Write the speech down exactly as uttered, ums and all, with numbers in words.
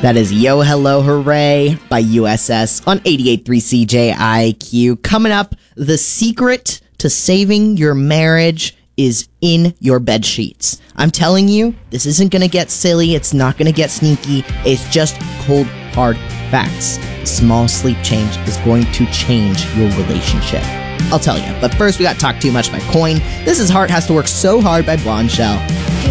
That is Yo Hello Hooray by U S S on eighty-eight point three C J I Q. Coming up, the secret to saving your marriage is in your bed sheets. I'm telling you, this isn't going to get silly. It's not going to get sneaky. It's just cold, hard facts. A small sleep change is going to change your relationship. I'll tell you. But first, we got Talk Too Much by Coin. This is Heart Has to Work So Hard by Blonde Shell.